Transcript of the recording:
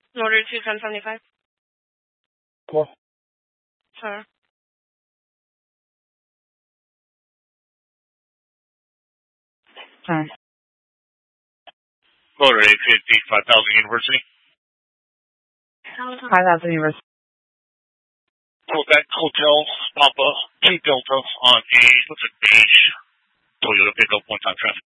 Order 21075. Cool. Sir. Sorry. Motor 850, 5000 University. 5,000 University. Quebec Hotel, Papa, T Delta on a, looks like beige. Toyota pickup, one-time traffic.